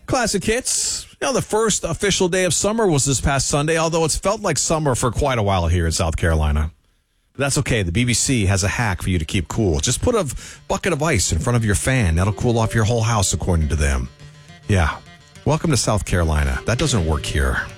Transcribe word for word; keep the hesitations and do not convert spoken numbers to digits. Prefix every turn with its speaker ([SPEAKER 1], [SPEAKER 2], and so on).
[SPEAKER 1] Classic hits. You know, the first official day of summer was this past Sunday, although it's felt like summer for quite a while here in South Carolina. But that's okay. The B B C has a hack for you to keep cool. Just put a bucket of ice in front of your fan. That'll cool off your whole house, according to them. Yeah. Welcome to South Carolina. That doesn't work here.